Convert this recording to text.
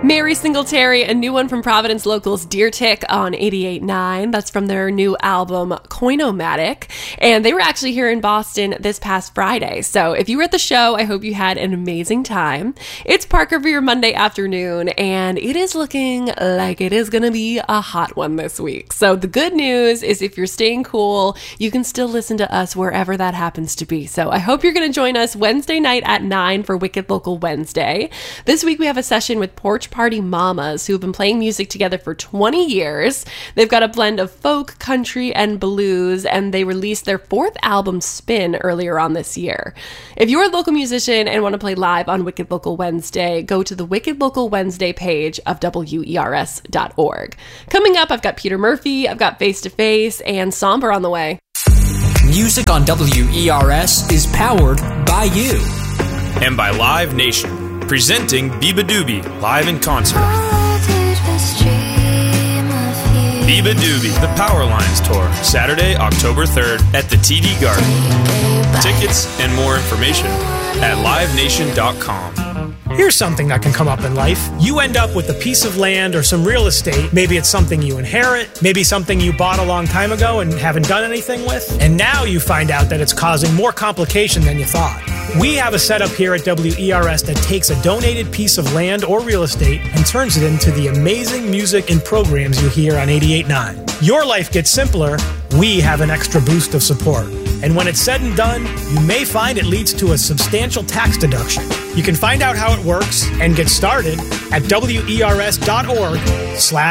Mary Singletary, a new one from Providence Locals, Deer Tick on 88.9. That's from their new album, Coinomatic. And they were actually here in Boston this past Friday. So if you were at the show, I hope you had an amazing time. It's Park Revere Monday afternoon, and it is looking like it is going to be a hot one this week. So the good news is if you're staying cool, you can still listen to us wherever that happens to be. So I hope you're going to join us Wednesday night at 9 for Wicked Local Wednesday. This week we have a session with Porch Party Mamas, who have been playing music together for 20 years. They've got a blend of folk, country, and blues, and they released their fourth album, Spin, earlier on this year. If you're a local musician and want to play live on Wicked Local Wednesday, go to the Wicked Local Wednesday page of WERS.org. Coming up, I've got Peter Murphy, I've got Face to Face, and Somber on the way. Music on WERS is powered by you. And by Live Nation. Presenting Biba Doobie live in concert. Biba Doobie, the Power Lines Tour, Saturday, October 3rd at the TD Garden. Tickets and more information at livenation.com. Here's something that can come up in life. You end up with a piece of land or some real estate. Maybe it's something you inherit, maybe something you bought a long time ago and haven't done anything with. And now you find out that it's causing more complication than you thought. We have a setup here at WERS that takes a donated piece of land or real estate and turns it into the amazing music and programs you hear on 88.9. Your life gets simpler. We have an extra boost of support. And when it's said and done, you may find it leads to a substantial tax deduction. You can find out how it works and get started at WERS.org/WERS.